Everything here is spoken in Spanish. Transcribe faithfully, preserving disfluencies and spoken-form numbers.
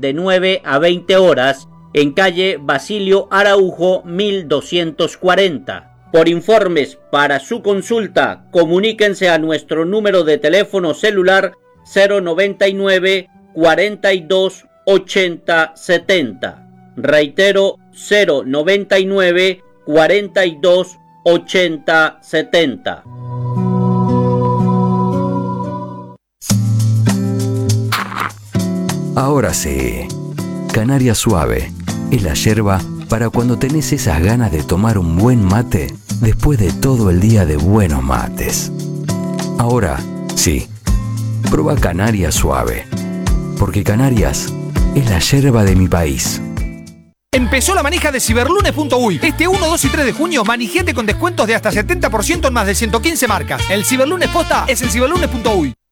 de nueve a veinte horas en calle Basilio Araujo mil doscientos cuarenta. Por informes para su consulta, comuníquense a nuestro número de teléfono celular cero noventa y nueve, cuarenta y dos, ochenta, setenta. Reitero, cero noventa y nueve, cuarenta y dos, ochenta, setenta. Ahora sí, Canaria Suave es la yerba para cuando tenés esas ganas de tomar un buen mate después de todo el día de buenos mates. Ahora sí, prueba Canaria Suave, porque Canarias es la yerba de mi país. Empezó la manija de ciberlunes punto uy. Este uno, dos y tres de junio, manijete con descuentos de hasta setenta por ciento en más de ciento quince marcas. El Ciberlunes posta es en ciberlunes punto uy.